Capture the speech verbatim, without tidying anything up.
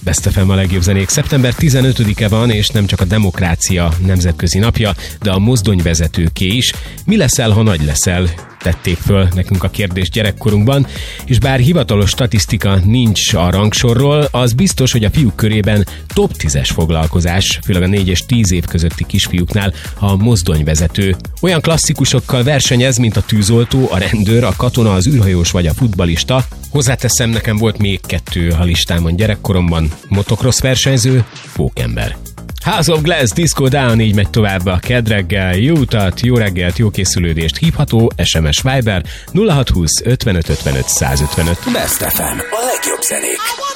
Best ef em a legjobb zenék. szeptember tizenötödike van, és nem csak a demokrácia nemzetközi napja, de a mozdonyvezetőké is. Mi leszel, ha nagy leszel? Tették föl nekünk a kérdést gyerekkorunkban, és bár hivatalos statisztika nincs a rangsorról, az biztos, hogy a fiúk körében top tízes foglalkozás, főleg a négy és tíz év közötti kisfiúknál a mozdonyvezető. Olyan klasszikusokkal versenyez, mint a tűzoltó, a rendőr, a katona, az űrhajós vagy a futballista. Hozzáteszem, nekem volt még kettő a listámon gyerekkoromban: motocross versenyző, pókember. House of Glass, Disco Down, így megy tovább a Kedd reggel. Jó utat, jó reggelt, jó készülődést. Hívható es em es Viber nulla hat húsz ötvenöt ötvenöt százötvenöt. Best ef em, a legjobb zenék.